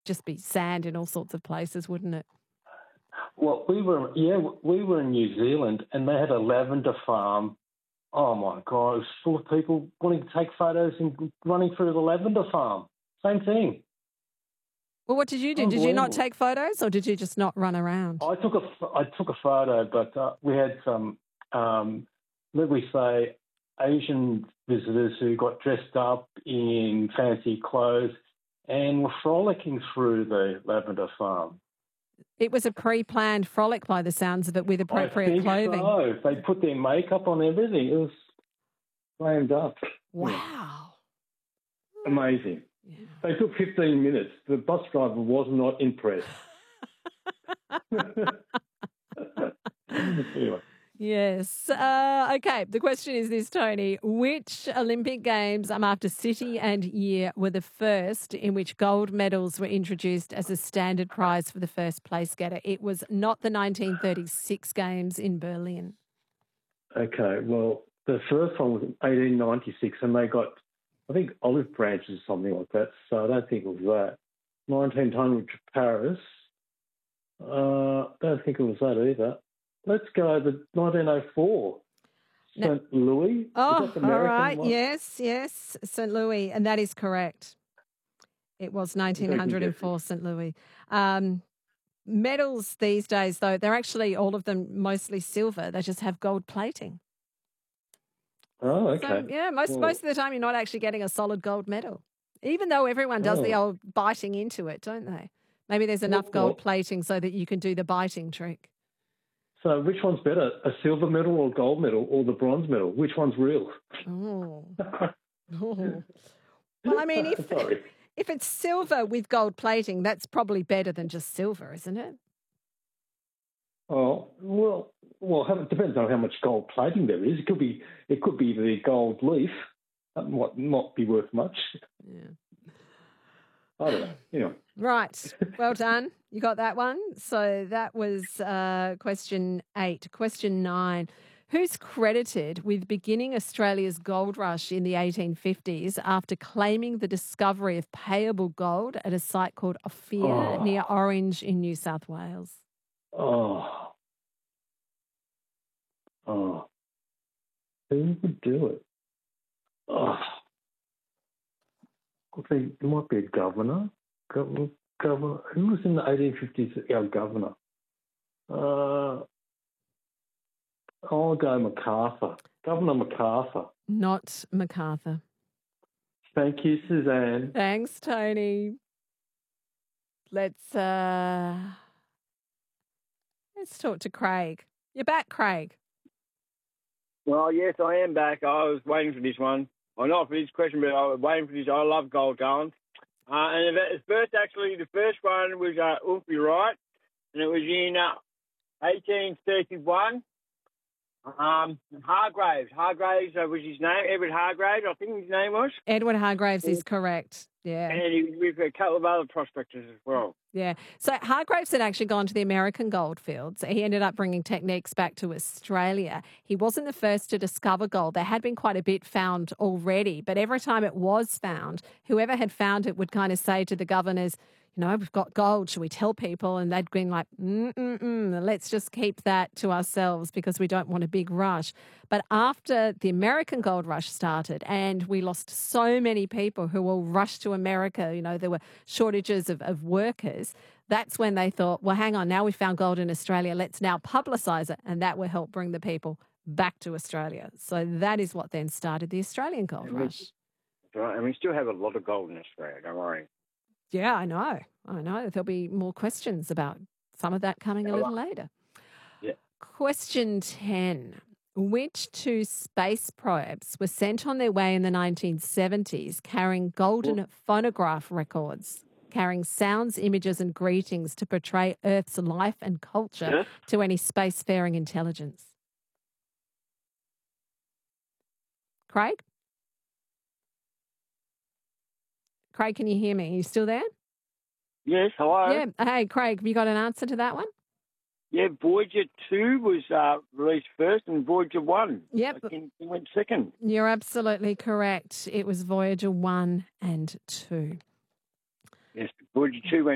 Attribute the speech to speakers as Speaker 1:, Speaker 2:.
Speaker 1: just be sand in all sorts of places, wouldn't it?
Speaker 2: Well, we were in New Zealand, and they had a lavender farm. Oh my God, it was full of people wanting to take photos and running through the lavender farm. Same thing.
Speaker 1: Well, what did you do? Did you not take photos, or did you just not run around?
Speaker 2: I took a photo, but we had some, let me say, Asian visitors who got dressed up in fancy clothes and were frolicking through the lavender farm.
Speaker 1: It was a pre-planned frolic by the sounds of it, with appropriate clothing.
Speaker 2: So. They put their makeup on, everything. It was flamed up.
Speaker 1: Wow.
Speaker 3: Amazing.
Speaker 1: Yeah.
Speaker 3: They took 15 minutes. The bus driver was not impressed. Anyway.
Speaker 1: Yes. Okay. The question is this, Tony. Which Olympic Games after city and year were the first in which gold medals were introduced as a standard prize for the first place getter? It was not the 1936 Games in Berlin.
Speaker 3: Okay. Well, the first one was 1896, and they got, I think, olive branches or something like that. So I don't think it was that. 1900 Paris. Don't think it was that either. Let's go to 1904. St. Louis.
Speaker 1: Oh, all right. One? Yes, St. Louis. And that is correct. It was 1904 St. Louis. Medals these days, though, they're actually all of them mostly silver. They just have gold plating.
Speaker 3: Oh, okay.
Speaker 1: So, yeah, most of the time you're not actually getting a solid gold medal, even though everyone does the old biting into it, don't they? Maybe there's enough gold plating so that you can do the biting trick.
Speaker 3: So which one's better, a silver medal or gold medal or the bronze medal? Which one's real?
Speaker 1: Oh. Well, I mean, if it's silver with gold plating, that's probably better than just silver, isn't it?
Speaker 3: Oh, well, it depends on how much gold plating there is. It could be the gold leaf. That might not be worth much.
Speaker 1: Yeah.
Speaker 3: I don't know.
Speaker 1: Right. Well done. You got that one. So that was question 8. Question 9. Who's credited with beginning Australia's gold rush in the 1850s after claiming the discovery of payable gold at a site called Ophir near Orange in New South Wales?
Speaker 3: Who would do it? I think it might be a governor. Governor. Who was in the 1850s our governor? I'll go MacArthur. Governor MacArthur.
Speaker 1: Not MacArthur.
Speaker 3: Thank you, Suzanne.
Speaker 1: Thanks, Tony. Let's talk to Craig. You're back, Craig.
Speaker 4: Well, yes, I am back. I was waiting for this one. Well, not for this question, but I was waiting for this. I love gold going. And the first one was Ulfi Wright, and it was in 1831. Hargraves was his name. Edward Hargraves, I think his name was.
Speaker 1: Edward Hargraves is correct. Yeah.
Speaker 4: And he was with a couple of other prospectors as well.
Speaker 1: Yeah. So Hargraves had actually gone to the American goldfields. He ended up bringing techniques back to Australia. He wasn't the first to discover gold. There had been quite a bit found already, but every time it was found, whoever had found it would kind of say to the governors, we've got gold. Should we tell people? And they'd been like, let's just keep that to ourselves because we don't want a big rush. But after the American gold rush started and we lost so many people who all rushed to America, there were shortages of workers, that's when they thought, well, hang on, now we found gold in Australia. Let's now publicise it. And that will help bring the people back to Australia. So that is what then started the Australian gold rush.
Speaker 4: Right. And we still have a lot of gold in Australia, don't worry.
Speaker 1: Yeah, I know. There'll be more questions about some of that coming a little later.
Speaker 4: Yeah.
Speaker 1: Question 10. Which 2 space probes were sent on their way in the 1970s carrying golden phonograph records, carrying sounds, images and greetings to portray Earth's life and culture to any spacefaring intelligence? Craig? Craig, can you hear me? Are you still there?
Speaker 4: Yes, hello.
Speaker 1: Yeah. Hey, Craig, have you got an answer to that one?
Speaker 4: Yeah, Voyager 2 was released first and Voyager 1
Speaker 1: Yep.
Speaker 4: went second.
Speaker 1: You're absolutely correct. It was Voyager 1 and 2.
Speaker 4: Yes, Voyager 2 went